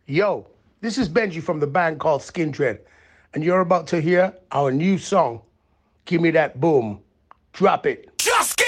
Yo, this is Benji from the band called Skin Dread, and you're about to hear our new song, Give Me That Boom. Drop it. Just